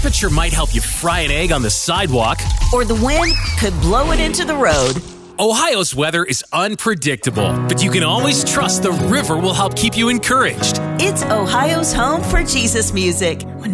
Temperature might help you fry an egg on the sidewalk. Or the wind could blow it into the road. Ohio's weather is unpredictable, but you can always trust the river will help keep you encouraged. It's Ohio's home for Jesus music.